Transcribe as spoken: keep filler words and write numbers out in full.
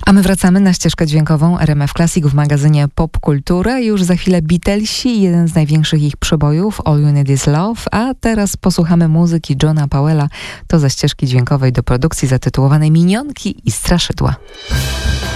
A my wracamy na ścieżkę dźwiękową R M F Classic w magazynie Pop Kultura. Już za chwilę Beatlesi, jeden z największych ich przebojów, All You Need Is Love. A teraz posłuchamy muzyki Johna Powella. To ze ścieżki dźwiękowej do produkcji zatytułowanej Minionki i Straszydła.